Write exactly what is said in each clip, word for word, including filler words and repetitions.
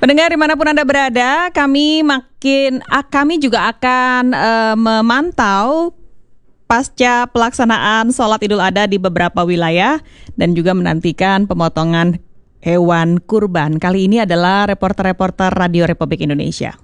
Pendengar dimanapun Anda berada, kami makin ah, kami juga akan eh, memantau pasca pelaksanaan sholat Idul Adha di beberapa wilayah dan juga menantikan pemotongan hewan kurban. Kali ini adalah reporter-reporter Radio Republik Indonesia.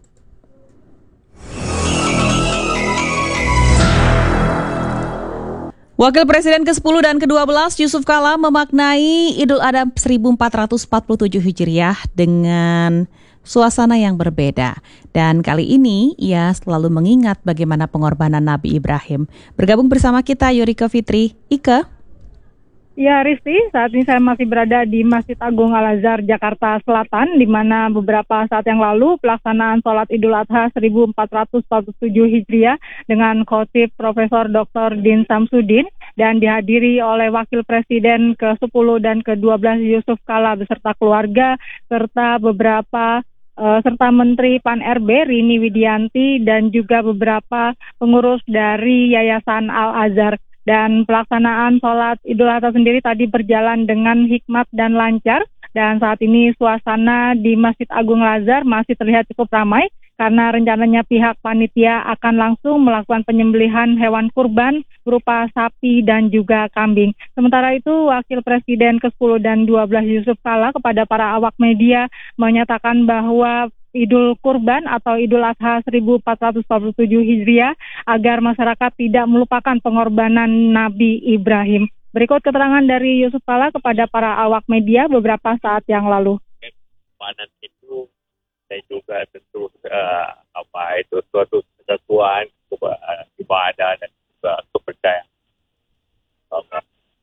Wakil Presiden ke sepuluh dan ke dua belas Yusuf Kala memaknai Idul Adha seribu empat ratus empat puluh tujuh Hijriah dengan suasana yang berbeda. Dan kali ini ia selalu mengingat bagaimana pengorbanan Nabi Ibrahim. Bergabung bersama kita Yorika Fitri. Ika. Ya, Risti, saat ini saya masih berada di Masjid Agung Al-Azhar, Jakarta Selatan, di mana beberapa saat yang lalu pelaksanaan sholat Idul Adha seribu empat ratus empat puluh tujuh Hijriah dengan khotib Profesor Doktor Din Samsudin dan dihadiri oleh Wakil Presiden ke sepuluh dan ke dua belas Yusuf Kala beserta keluarga, serta beberapa uh, serta Menteri Pan-R B Rini Widianti dan juga beberapa pengurus dari Yayasan Al-Azhar. Dan pelaksanaan sholat Idul Adha sendiri tadi berjalan dengan hikmat dan lancar. Dan saat ini suasana di Masjid Agung Al-Azhar masih terlihat cukup ramai karena rencananya pihak panitia akan langsung melakukan penyembelihan hewan kurban berupa sapi dan juga kambing. Sementara itu Wakil Presiden ke sepuluh dan dua belas Yusuf Kala kepada para awak media menyatakan bahwa Idul Kurban atau Idul Adha seribu empat ratus empat puluh tujuh Hijriah agar masyarakat tidak melupakan pengorbanan Nabi Ibrahim. Berikut keterangan dari Yusuf Kala kepada para awak media beberapa saat yang lalu. Pengorbanan itu dan juga tentu uh, apa itu suatu kesatuan, uh, ibadah dan juga kepercayaan. Okay.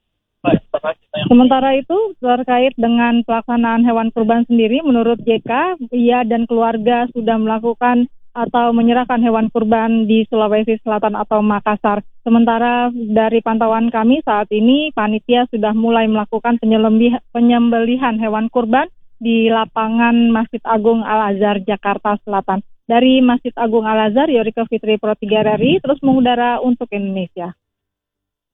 Sementara itu terkait dengan pelaksanaan hewan kurban sendiri, menurut J K, ia dan keluarga sudah melakukan atau menyerahkan hewan kurban di Sulawesi Selatan atau Makassar. Sementara dari pantauan kami saat ini, panitia sudah mulai melakukan penyembelihan hewan kurban di lapangan Masjid Agung Al-Azhar, Jakarta Selatan. Dari Masjid Agung Al-Azhar, Yorika Fitri Pro tiga R R I, terus mengudara untuk Indonesia.